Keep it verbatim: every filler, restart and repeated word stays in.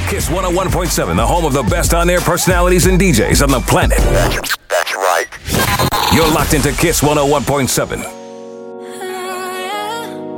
Kiss one oh one point seven, the home of the best on-air personalities and D Js on the planet. That's, that's right. You're locked into Kiss one oh one point seven.